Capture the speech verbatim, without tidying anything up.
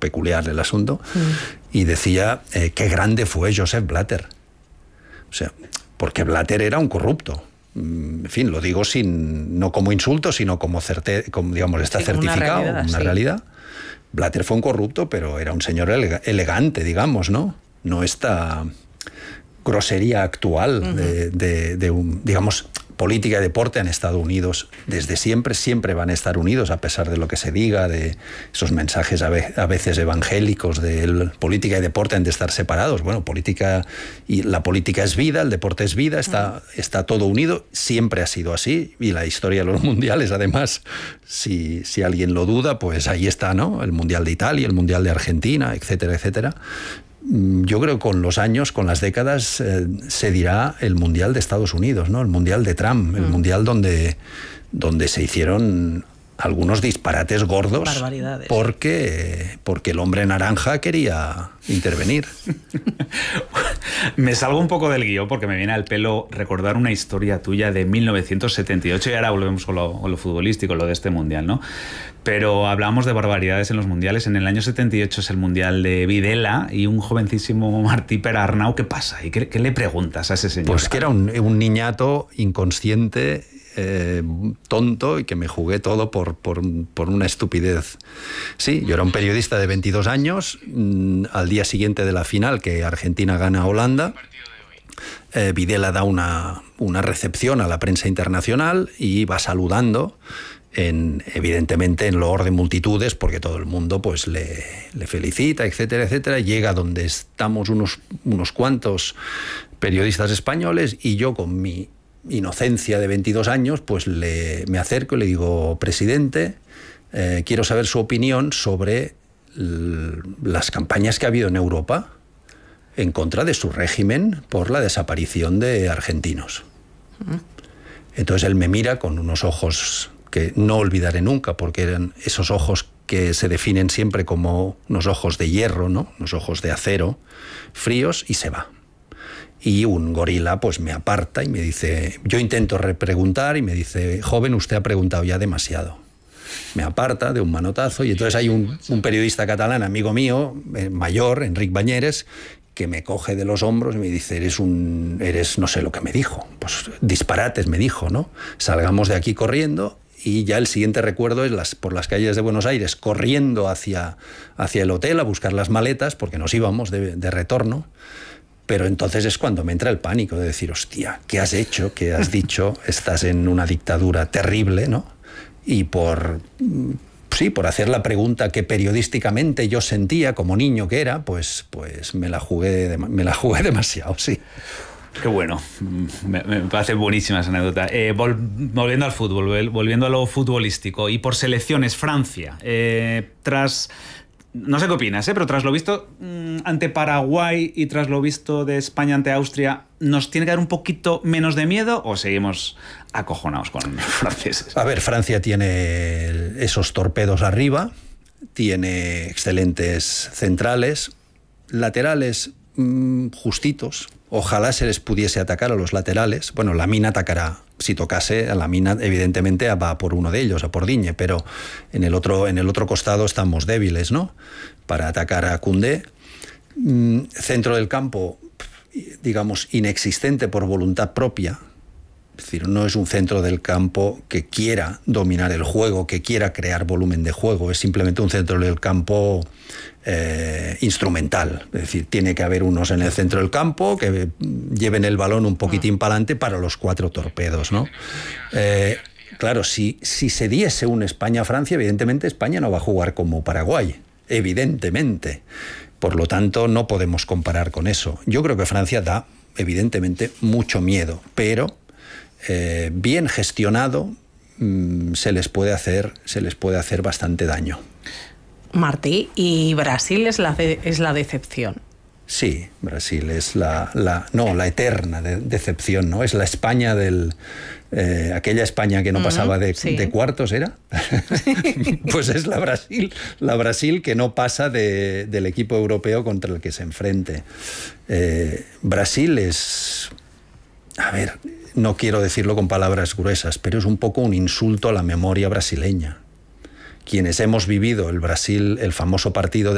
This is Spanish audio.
peculiar el asunto, mm. y decía eh, qué grande fue Joseph Blatter. O sea, porque Blatter era un corrupto. En fin, lo digo sin no como insulto, sino como, certe, como digamos, está sí, certificado, una realidad. Una sí. realidad. Blatter fue un corrupto, pero era un señor ele- elegante, digamos, ¿no? No esta grosería actual uh-huh. de, de, de un, digamos, política y deporte en Estados Unidos desde siempre, siempre van a estar unidos a pesar de lo que se diga, de esos mensajes a, ve, a veces evangélicos de el, política y deporte han de estar separados. Bueno, política y la política es vida, el deporte es vida, está, uh-huh. está todo unido, siempre ha sido así, y la historia de los mundiales, además, si, si alguien lo duda, pues ahí está, ¿no? El Mundial de Italia, el Mundial de Argentina, etcétera, etcétera. Yo creo que con los años, con las décadas, eh, se dirá el Mundial de Estados Unidos, ¿no? El Mundial de Trump, mm. el Mundial donde, donde se hicieron algunos disparates gordos. Barbaridades. Porque, porque el hombre naranja quería intervenir. Me salgo un poco del guión porque me viene al pelo recordar una historia tuya de mil novecientos setenta y ocho, y ahora volvemos con lo, con lo futbolístico, lo de este Mundial, ¿no? Pero hablamos de barbaridades en los mundiales. En el año setenta y ocho es el Mundial de Videla y un jovencísimo Martí Perarnau. ¿Qué pasa? ¿Y qué, qué le preguntas a ese señor? Pues que era un, un niñato inconsciente, eh, tonto, y que me jugué todo por, por, por una estupidez. Sí, yo era un periodista de veintidós años. Mmm, al día siguiente de la final, que Argentina gana a Holanda, eh, Videla da una, una recepción a la prensa internacional y va saludando. En, evidentemente en loor de multitudes, porque todo el mundo pues le, le felicita, etcétera, etcétera. Llega donde estamos unos, unos cuantos periodistas españoles, y yo, con mi inocencia de veintidós años, pues le, me acerco y le digo: presidente, eh, quiero saber su opinión sobre l- las campañas que ha habido en Europa en contra de su régimen por la desaparición de argentinos. Entonces él me mira con unos ojos que no olvidaré nunca, porque eran esos ojos que se definen siempre como unos ojos de hierro, ¿no? Unos ojos de acero, fríos, y se va. Y un gorila pues me aparta y me dice, yo intento repreguntar, y me dice: joven, usted ha preguntado ya demasiado. Me aparta de un manotazo, y entonces hay un, un periodista catalán, amigo mío, eh, mayor, Enric Bañeres, que me coge de los hombros y me dice: eres un, eres no sé lo que me dijo, pues disparates me dijo, ¿no? Salgamos de aquí corriendo. Y ya el siguiente recuerdo es las, por las calles de Buenos Aires, corriendo hacia, hacia el hotel a buscar las maletas, porque nos íbamos de, de retorno. Pero entonces es cuando me entra el pánico de decir: hostia, ¿qué has hecho? ¿Qué has dicho? Estás en una dictadura terrible, ¿no? Y por, sí, por hacer la pregunta que periodísticamente yo sentía como niño que era, pues, pues me la jugué, me la jugué demasiado, sí. Qué bueno, me, me parece buenísima esa anécdota. Eh, vol, volviendo al fútbol, volviendo a lo futbolístico, y por selecciones, Francia, eh, tras, no sé qué opinas, eh, pero tras lo visto mmm, ante Paraguay y tras lo visto de España ante Austria, ¿nos tiene que dar un poquito menos de miedo o seguimos acojonados con los franceses? A ver, Francia tiene esos torpedos arriba, tiene excelentes centrales, laterales mmm, justitos. Ojalá se les pudiese atacar a los laterales. Bueno, Lamine atacará. Si tocase a Lamine, evidentemente va por uno de ellos, a por Digne, pero en el otro, en el otro costado estamos débiles, ¿no? Para atacar a Koundé. Mm, centro del campo, digamos, inexistente por voluntad propia. Es decir, no es un centro del campo que quiera dominar el juego, que quiera crear volumen de juego. Es simplemente un centro del campo eh, instrumental. Es decir, tiene que haber unos en el centro del campo que lleven el balón un poquitín para adelante para los cuatro torpedos, ¿no? Eh, claro, si, si se diese un España-Francia, evidentemente España no va a jugar como Paraguay. Evidentemente. Por lo tanto, no podemos comparar con eso. Yo creo que Francia da, evidentemente, mucho miedo, pero Eh, bien gestionado, mmm, se les puede hacer, se les puede hacer bastante daño. Martí, ¿y Brasil es la, de, es la decepción? Sí, Brasil es la, la no, la eterna de, decepción, ¿no? Es la España del... Eh, aquella España que no pasaba de, sí. de cuartos, ¿era? Pues es la Brasil, la Brasil que no pasa de, del equipo europeo contra el que se enfrente. Eh, Brasil es... A ver... No quiero decirlo con palabras gruesas, pero es un poco un insulto a la memoria brasileña. Quienes hemos vivido el Brasil, el famoso partido de